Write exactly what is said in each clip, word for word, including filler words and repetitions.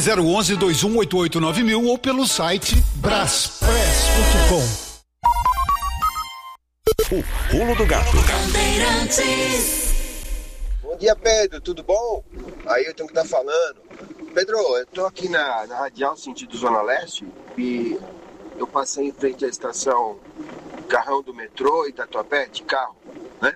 zero um um, dois um oito oito nove mil ou pelo site braspress ponto com. O Pulo do Gato. Bom dia, Pedro, tudo bom? Aí eu tenho que estar falando. Pedro, eu tô aqui na, na Radial sentido Zona Leste e eu passei em frente à estação Carrão do metrô e Tatuapé de carro, né?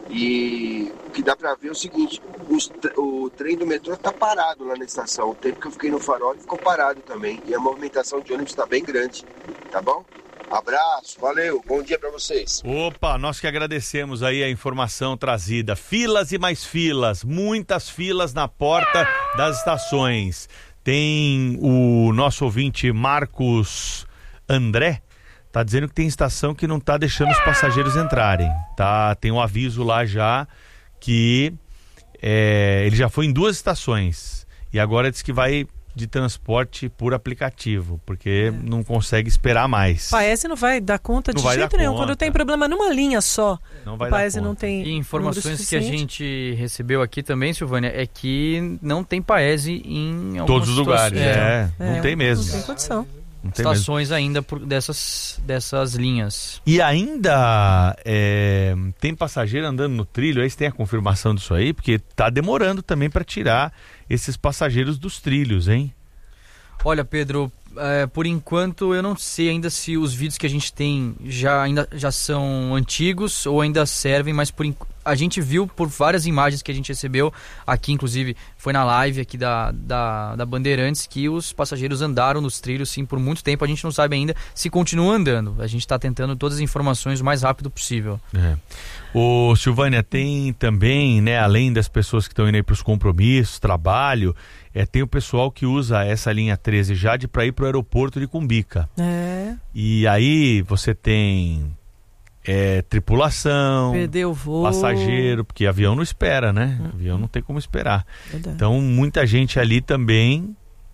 E o que dá pra ver é o seguinte, os, o trem do metrô tá parado lá na estação. O tempo que eu fiquei no farol ele ficou parado também. E a movimentação de ônibus tá bem grande, tá bom? Abraço, valeu, bom dia pra vocês. Opa, nós que agradecemos aí a informação trazida. Filas e mais filas, muitas filas na porta das estações. Tem o nosso ouvinte Marcos André, tá dizendo que tem estação que não tá deixando os passageiros entrarem, tá? Tem um aviso lá já que é, ele já foi em duas estações e agora diz que vai de transporte por aplicativo, porque é. não consegue esperar mais. O Paese não vai dar conta de jeito nenhum. Quando tem problema numa linha só, não vai o Paese não tem. E informações que a gente recebeu aqui também, Silvânia, é que não tem Paese em todos os lugares. É, é, não é, tem mesmo. Não tem condição. Não tem estações mesmo. ainda por dessas, dessas linhas. E ainda é, tem passageiro andando no trilho, aí você tem a confirmação disso aí, porque tá demorando também para tirar esses passageiros dos trilhos, hein? Olha, Pedro, é, por enquanto eu não sei ainda se os vídeos que a gente tem já, ainda, já são antigos ou ainda servem, mas por enquanto a gente viu por várias imagens que a gente recebeu aqui, inclusive foi na live aqui da, da, da Bandeirantes, que os passageiros andaram nos trilhos sim por muito tempo. A gente não sabe ainda se continuam andando. A gente está tentando todas as informações o mais rápido possível. É. Ô, Silvânia, tem também, né, além das pessoas que estão indo aí para os compromissos, trabalho, é, tem o pessoal que usa essa linha treze Jade para ir para o aeroporto de Cumbica. É. E aí você tem é, tripulação, perdeu o voo, passageiro, porque avião não espera, né? Hum. Avião não tem como esperar. Verdade. Então muita gente ali também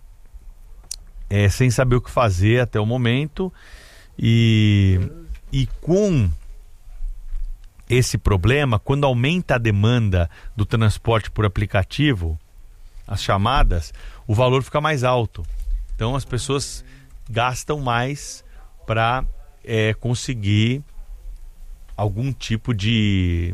é, sem saber o que fazer até o momento e, e com esse problema, quando aumenta a demanda do transporte por aplicativo, as chamadas, o valor fica mais alto. Então as pessoas gastam mais para é, conseguir algum tipo de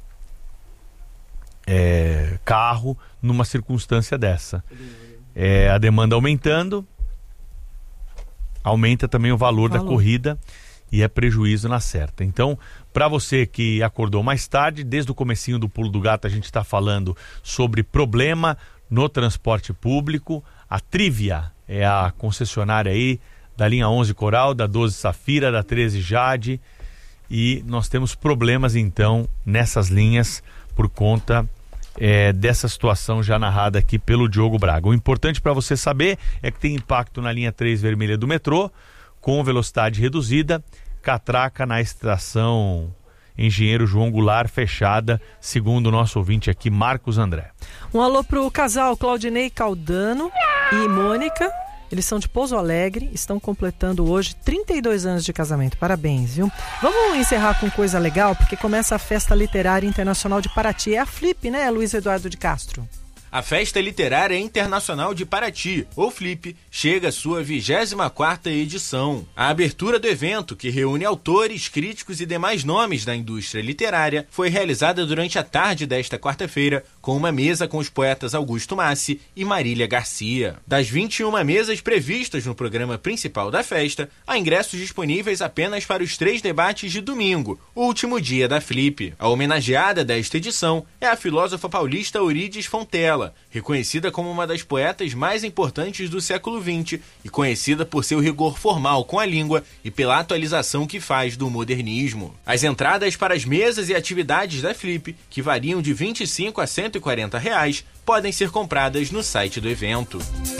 é, carro numa circunstância dessa. É, a demanda aumentando, aumenta também o valor, valor da corrida e é prejuízo na certa. Então, para você que acordou mais tarde, desde o comecinho do Pulo do Gato a gente está falando sobre problema no transporte público. A Trivia é a concessionária aí da linha onze Coral, da doze Safira, da treze Jade, e nós temos problemas então nessas linhas por conta é, dessa situação já narrada aqui pelo Diogo Braga. O importante para você saber é que tem impacto na linha três vermelha do metrô, com velocidade reduzida, catraca na estação Engenheiro João Goulart fechada, segundo o nosso ouvinte aqui, Marcos André. Um alô pro casal Claudinei Caldano e Mônica. Eles são de Pouso Alegre, estão completando hoje trinta e dois anos de casamento. Parabéns, viu? Vamos encerrar com coisa legal, porque começa a Festa Literária Internacional de Paraty. É a Flip, né, Luiz Eduardo de Castro? A Festa Literária Internacional de Paraty, ou Flip, chega à sua vigésima quarta edição. A abertura do evento, que reúne autores, críticos e demais nomes da indústria literária, foi realizada durante a tarde desta quarta-feira, com uma mesa com os poetas Augusto Massi e Marília Garcia. Das vinte e uma mesas previstas no programa principal da festa, há ingressos disponíveis apenas para os três debates de domingo, o último dia da Flip. A homenageada desta edição é a filósofa paulista Eurídice Fontella, reconhecida como uma das poetas mais importantes do século vinte e conhecida por seu rigor formal com a língua e pela atualização que faz do modernismo. As entradas para as mesas e atividades da Flip, que variam de vinte e cinco a cento e quarenta reais, podem ser compradas no site do evento.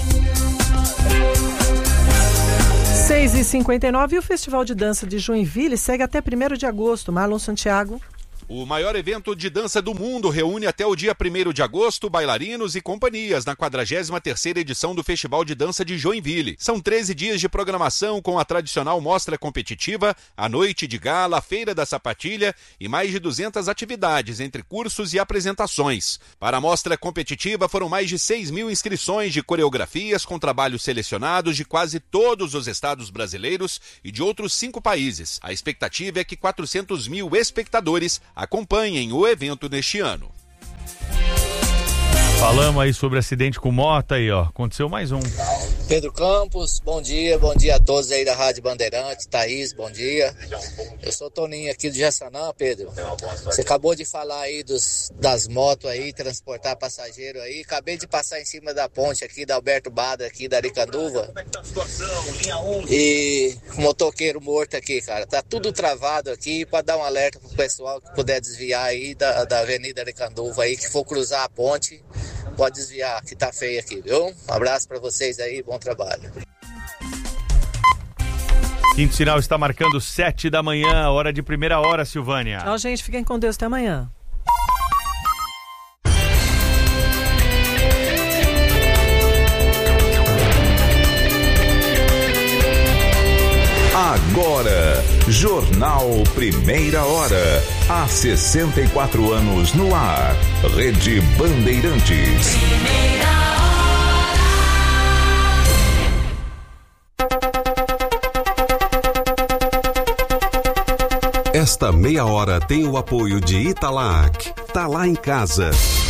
seis e cinquenta e nove e o Festival de Dança de Joinville segue até primeiro de agosto. Marlon Santiago. O maior evento de dança do mundo reúne até o dia primeiro de agosto bailarinos e companhias na quadragésima terceira edição do Festival de Dança de Joinville. São treze dias de programação com a tradicional mostra competitiva, a noite de gala, a feira da sapatilha e mais de duzentas atividades entre cursos e apresentações. Para a mostra competitiva foram mais de seis mil inscrições de coreografias com trabalhos selecionados de quase todos os estados brasileiros e de outros cinco países. A expectativa é que quatrocentos mil espectadores acompanhem o evento neste ano. Falamos aí sobre acidente com moto aí, ó. Aconteceu mais um. Pedro Campos, bom dia, bom dia a todos aí da Rádio Bandeirantes. Thaís, bom dia. Eu sou Toninho aqui do Jaçanã, Pedro. Você acabou de falar aí dos, das motos aí, transportar passageiro aí. Acabei de passar em cima da ponte aqui da Alberto Bada, aqui da Aricanduva. E motoqueiro morto aqui, cara. Tá tudo travado aqui para dar um alerta pro pessoal que puder desviar aí da, da Avenida Aricanduva aí, que for cruzar a ponte. Pode desviar, que tá feio aqui, viu? Um abraço pra vocês aí, bom trabalho. Quinto sinal está marcando sete da manhã, hora de primeira hora, Silvânia. Tchau, gente, fiquem com Deus, até amanhã. Agora, Jornal Primeira Hora. Há sessenta e quatro anos no ar. Rede Bandeirantes. Esta meia hora tem o apoio de Italac. Tá lá em casa.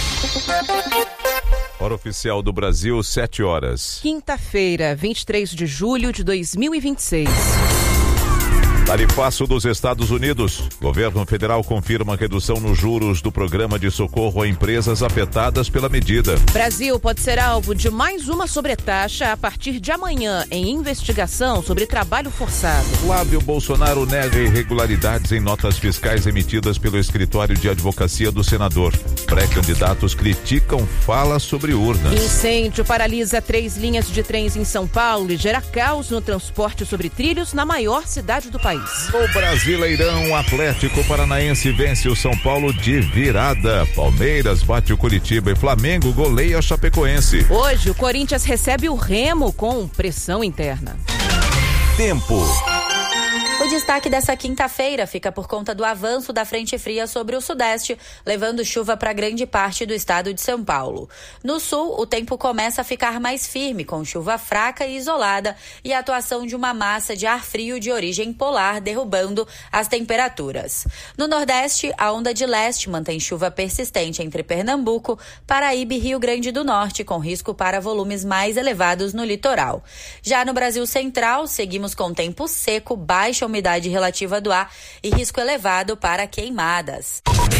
Hora oficial do Brasil, sete horas. Quinta-feira, vinte e três de julho de dois mil e vinte e seis. Tarifaço dos Estados Unidos. Governo federal confirma redução nos juros do programa de socorro a empresas afetadas pela medida. Brasil pode ser alvo de mais uma sobretaxa a partir de amanhã em investigação sobre trabalho forçado. Flávio Bolsonaro nega irregularidades em notas fiscais emitidas pelo escritório de advocacia do senador. Pré-candidatos criticam fala sobre urnas. Incêndio paralisa três linhas de trens em São Paulo e gera caos no transporte sobre trilhos na maior cidade do país. No Brasileirão, o Atlético Paranaense vence o São Paulo de virada. Palmeiras bate o Curitiba e Flamengo goleia a Chapecoense. Hoje, o Corinthians recebe o Remo com pressão interna. Tempo. O destaque dessa quinta-feira fica por conta do avanço da frente fria sobre o sudeste, levando chuva para grande parte do estado de São Paulo. No sul, o tempo começa a ficar mais firme, com chuva fraca e isolada e a atuação de uma massa de ar frio de origem polar derrubando as temperaturas. No nordeste, a onda de leste mantém chuva persistente entre Pernambuco, Paraíba e Rio Grande do Norte, com risco para volumes mais elevados no litoral. Já no Brasil Central, seguimos com tempo seco, baixa umidade relativa do ar e risco elevado para queimadas.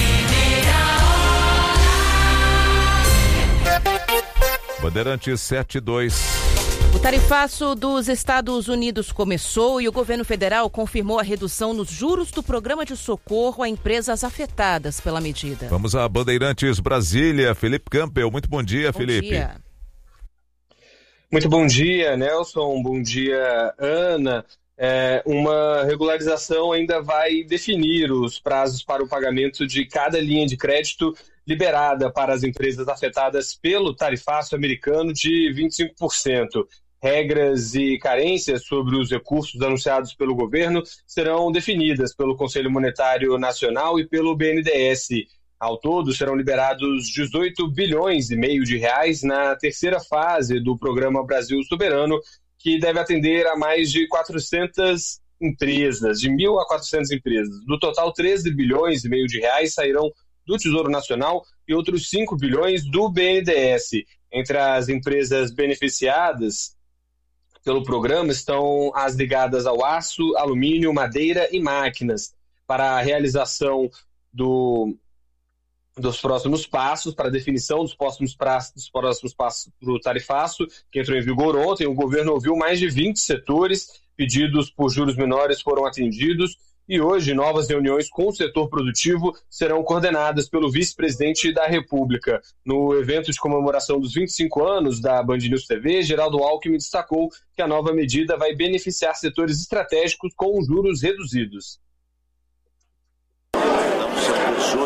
Bandeirantes sete dois. O tarifaço dos Estados Unidos começou e o governo federal confirmou a redução nos juros do programa de socorro a empresas afetadas pela medida. Vamos a Bandeirantes Brasília, Felipe Campbell. Muito bom dia, bom Felipe. Dia. Muito bom dia, Nelson. Bom dia, Ana. É, uma regularização ainda vai definir os prazos para o pagamento de cada linha de crédito liberada para as empresas afetadas pelo tarifaço americano de vinte e cinco por cento. Regras e carências sobre os recursos anunciados pelo governo serão definidas pelo Conselho Monetário Nacional e pelo B N D E S. Ao todo, serão liberados dezoito bilhões e meio de reais na terceira fase do programa Brasil Soberano, que deve atender a mais de quatrocentas empresas, de mil a quatrocentas empresas. Do total, treze bilhões e meio de reais sairão do Tesouro Nacional e outros cinco bilhões do B N D E S. Entre as empresas beneficiadas pelo programa estão as ligadas ao aço, alumínio, madeira e máquinas. Para a realização do... dos próximos passos, para a definição dos próximos, prazos, dos próximos passos para o tarifaço, que entrou em vigor ontem, o governo ouviu mais de vinte setores, pedidos por juros menores foram atendidos e hoje novas reuniões com o setor produtivo serão coordenadas pelo vice-presidente da República. No evento de comemoração dos vinte e cinco anos da Band News T V, Geraldo Alckmin destacou que a nova medida vai beneficiar setores estratégicos com juros reduzidos.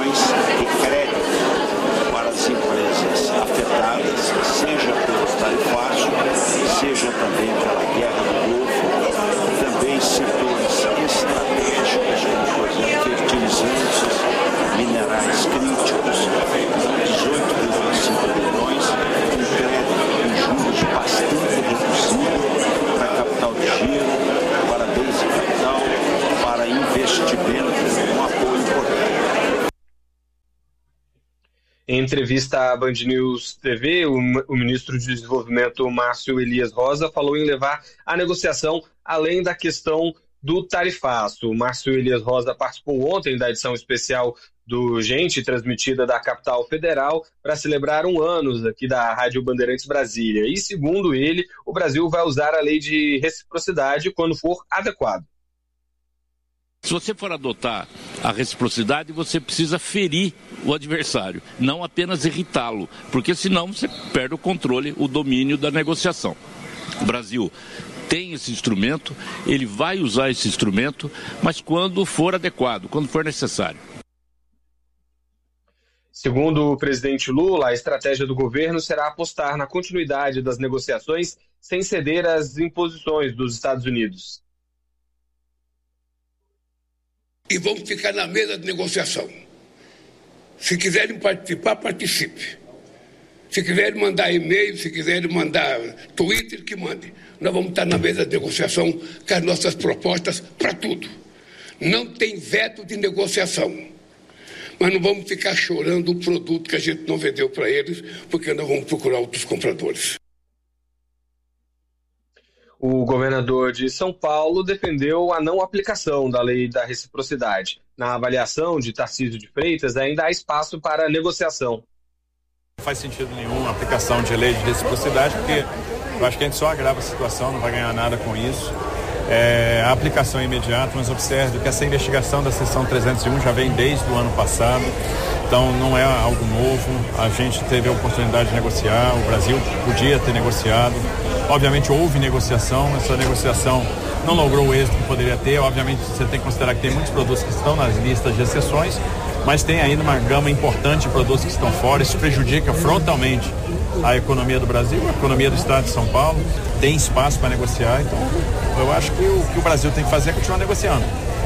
bilhões de crédito para as empresas afetadas, seja pelo tarifácio, seja também pela guerra do Golfo, também setores estratégicos como, por exemplo, fertilizantes, minerais críticos, dezoito vírgula cinco bilhões, com crédito em juros bastante reduzido para capital de giro, para bens de capital, para investimento, um apoio importante. Em entrevista à Band News T V, o, o ministro de Desenvolvimento, Márcio Elias Rosa, falou em levar a negociação além da questão do tarifaço. O Márcio Elias Rosa participou ontem da edição especial do Gente, transmitida da capital federal, para celebrar um ano aqui da Rádio Bandeirantes Brasília. E, segundo ele, o Brasil vai usar a lei de reciprocidade quando for adequado. Se você for adotar a reciprocidade, você precisa ferir o adversário, não apenas irritá-lo, porque senão você perde o controle, o domínio da negociação. O Brasil tem esse instrumento, ele vai usar esse instrumento, mas quando for adequado, quando for necessário. Segundo o presidente Lula, a estratégia do governo será apostar na continuidade das negociações sem ceder às imposições dos Estados Unidos. E vamos ficar na mesa de negociação. Se quiserem participar, participe. Se quiserem mandar e-mail, se quiserem mandar Twitter, que mande. Nós vamos estar na mesa de negociação com as nossas propostas para tudo. Não tem veto de negociação. Mas não vamos ficar chorando um produto que a gente não vendeu para eles, porque nós vamos procurar outros compradores. O governador de São Paulo defendeu a não aplicação da lei da reciprocidade. Na avaliação de Tarcísio de Freitas, ainda há espaço para negociação. Não faz sentido nenhum a aplicação de lei de reciprocidade, porque eu acho que a gente só agrava a situação, não vai ganhar nada com isso. É, a aplicação é imediata, mas observe que essa investigação da seção trezentos e um já vem desde o ano passado, então não é algo novo. A gente teve a oportunidade de negociar, o Brasil podia ter negociado. Obviamente houve negociação, essa negociação não logrou o êxito que poderia ter. Obviamente você tem que considerar que tem muitos produtos que estão nas listas de exceções, mas tem ainda uma gama importante de produtos que estão fora. Isso prejudica frontalmente a economia do Brasil, a economia do estado de São Paulo. Tem espaço para negociar, então eu acho que o que o Brasil tem que fazer é continuar negociando.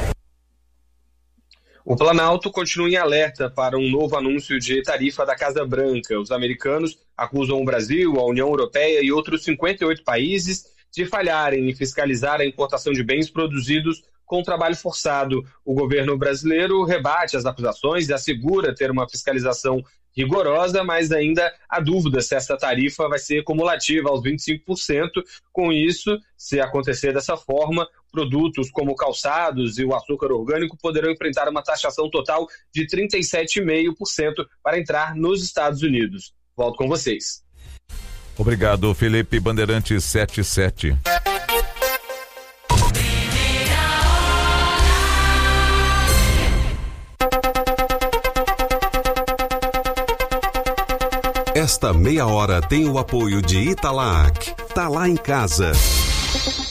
O Planalto continua em alerta para um novo anúncio de tarifa da Casa Branca. Os americanos acusam o Brasil, a União Europeia e outros cinquenta e oito países de falharem em fiscalizar a importação de bens produzidos com trabalho forçado. O governo brasileiro rebate as acusações e assegura ter uma fiscalização rigorosa, mas ainda há dúvida se essa tarifa vai ser cumulativa aos vinte e cinco por cento. Com isso, se acontecer dessa forma, produtos como calçados e o açúcar orgânico poderão enfrentar uma taxação total de trinta e sete vírgula cinco por cento para entrar nos Estados Unidos. Volto com vocês. Obrigado, Felipe. Bandeirantes setenta e sete. Esta meia hora tem o apoio de Italac. Tá lá em casa.